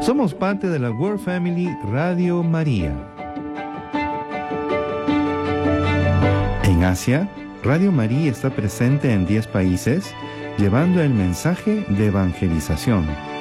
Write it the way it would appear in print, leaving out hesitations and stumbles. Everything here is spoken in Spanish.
Somos parte de la World Family Radio María. En Asia, Radio María está presente en 10 países, llevando el mensaje de evangelización.